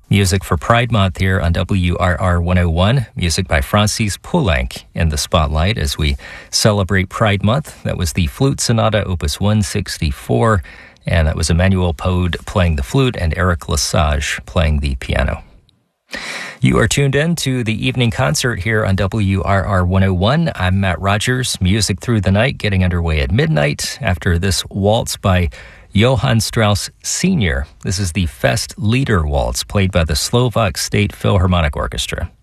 Music for Pride Month here on WRR 101. Music by Francis Poulenc in the spotlight as we celebrate Pride Month. That was the Flute Sonata, Opus 164, and that was Emmanuel Pode playing the flute and Eric Lesage playing the piano. You are tuned in to the evening concert here on WRR 101. I'm Matt Rogers. Music through the night getting underway at midnight after this waltz by Johann Strauss Sr. This is the Fest Lieder Waltz played by the Slovak State Philharmonic Orchestra.